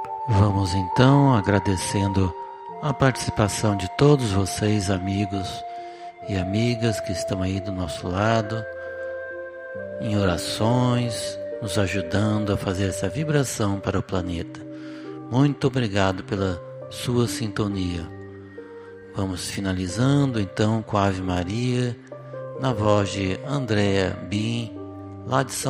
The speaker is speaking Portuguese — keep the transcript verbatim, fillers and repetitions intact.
Vamos então agradecendo a participação de todos vocês, amigos e amigas que estão aí do nosso lado, em orações, nos ajudando a fazer essa vibração para o planeta. Muito obrigado pela sua sintonia. Vamos finalizando então com a Ave Maria, na voz de Andréa Bim, lá de São